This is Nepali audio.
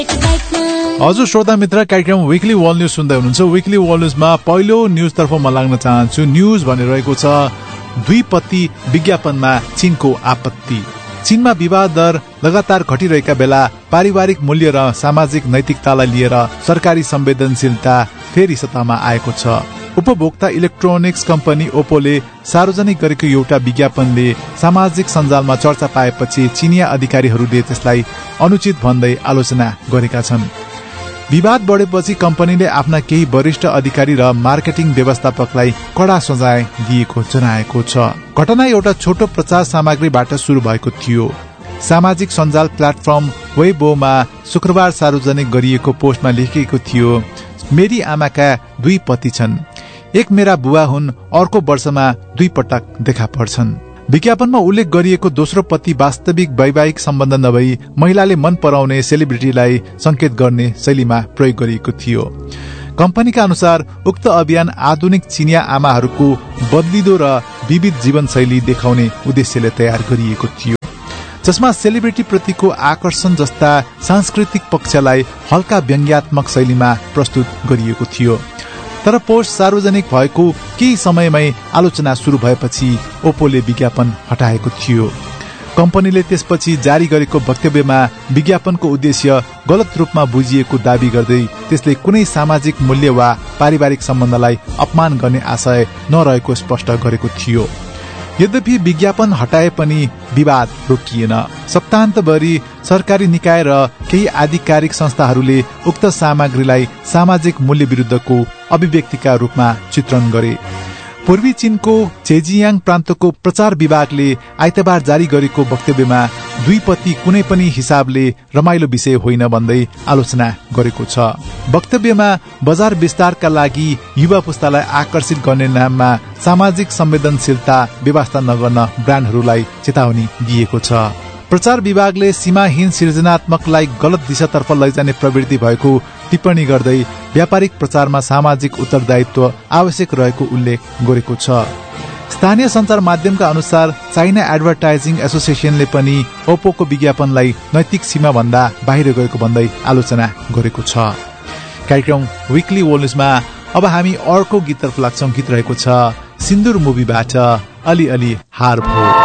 हजुर श्रोता मित्र, कार्यक्रम विकली वर्ल्ड न्यूज सुन्दै हुनुहुन्छ। विकली वर्ल्ड न्यूजमा पहिलो न्यूज तर्फ म लाग्न चाहन्छु। न्यूज भनिरहेको छ द्विपत्ती विज्ञापनमा चीनको आपत्ति। चीनमा विवाद दर लगातार घटिरहेका बेला पारिवारिक मूल्य र सामाजिक नैतिकतालाई लिएर सरकारी संवेदनशीलता फेरि सत्तामा आएको छ। उपभोक्ता इलेक्ट्रोनिक्स कम्पनी ओप्पोले सार्वजनिक गरेको एउटा विज्ञापनले सामाजिक सञ्जालमा चर्चा पाएपछि चीनिया अधिकारीहरूले त्यसलाई अनुचित भन्दै आलोचना गरेका छन्। विवाद बढेपछि कम्पनीले आफ्ना केही वरिष्ठ अधिकारी र मार्केटिङ व्यवस्थापकलाई कडा सजाय दिएको जनाएको छ। घटना एउटा छोटो प्रचार सामग्रीबाट शुरू भएको थियो। सामाजिक सञ्जाल प्लेटफर्म वेइबोमा शुक्रबार सार्वजनिक गरिएको पोस्टमा लेखिएको थियो, मेरी आमाका दुई पति छन्, एक मेरा बुवा हुन्, अर्को वर्षमा 2 पटक देखा पर्छन्। विज्ञापनमा उल्लेख गरिएको दोस्रो पति वास्तविक वैवाहिक सम्बन्ध नभई महिलाले मन पराउने सेलिब्रिटीलाई संकेत गर्ने शैलीमा प्रयोग गरिएको थियो। कम्पनीका अनुसार उक्त अभियान आधुनिक चिनिया आमाहरूको बदलिदो र विविध जीवनशैली देखाउने उद्देश्यले तयार गरिएको थियो, जसमा सेलिब्रिटी प्रतिको आकर्षण जस्ता सांस्कृतिक पक्षलाई हल्का व्यङ्ग्यात्मक शैलीमा प्रस्तुत गरिएको थियो। तर पोस्ट सार्वजनिक भएको केही समयमै आलोचना शुरू भएपछि ओप्पोले विज्ञापन हटाएको थियो। कम्पनीले त्यसपछि जारी गरेको वक्तव्यमा विज्ञापनको उद्देश्य गलत रूपमा बुझिएको दावी गर्दै त्यसले कुनै सामाजिक मूल्य वा पारिवारिक सम्बन्धलाई अपमान गर्ने आशय नरहेको स्पष्ट गरेको थियो। यद्यपि विज्ञापन हटाए पनि विवाद रोकिएन। सप्ताहन्तभरि सरकारी निकाय र केही आधिकारिक संस्थाहरूले उक्त सामग्रीलाई सामाजिक मूल्य विरुद्धको अभिव्यक्तिका रूपमा चित्रण गरे। पूर्वी चीनको चेजियाङ प्रान्तको प्रचार विभागले आइतबार जारी गरेको वक्तव्यमा द्विपत्ती कुनै पनि हिसाबले रमाइलो विषय होइन भन्दै आलोचना गरेको छ। वक्तव्यमा बजार विस्तारका लागि युवा पुस्तालाई आकर्षित गर्ने नाममा सामाजिक संवेदनशीलता व्यवस्था नगर्न ब्रान्डहरूलाई चेतावनी दिएको छ। प्रचार विभागले सीमाहीन सृजनात्मकलाई गलत दिशातर्फ लैजाने प्रवृत्ति भएको टिप्पणी गर्दै व्यापारिक प्रचारमा सामाजिक उत्तरदायित्व आवश्यक रहेको उल्लेख गरेको छ। स्थानीय सञ्चार माध्यमका अनुसार चाइना एडभर्टाइजिङ एसोसिएसनले पनि ओप्पोको विज्ञापनलाई नैतिक सीमा भन्दा बाहिर गएको भन्दै आलोचना गरेको छ। कार्यक्रम विकली वर्ल्ड न्यूजमा अब हामी अर्को गीततर्फ लाग्छौं। गीत रहेको छ सिन्दुर मुभीबाट अलिअलि हार भो।